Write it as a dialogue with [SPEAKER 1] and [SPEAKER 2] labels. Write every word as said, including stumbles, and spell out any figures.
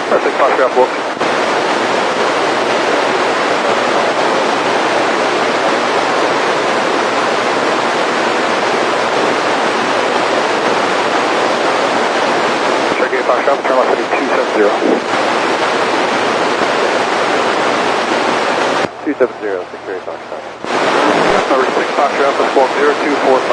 [SPEAKER 1] six Foxtrot four. Cherokee Foxtrot, turn left heading two seven zero.
[SPEAKER 2] two seven zero, six Cherokee Foxtrot.
[SPEAKER 1] Number six Foxtrot, Alpha Squawk zero two four five.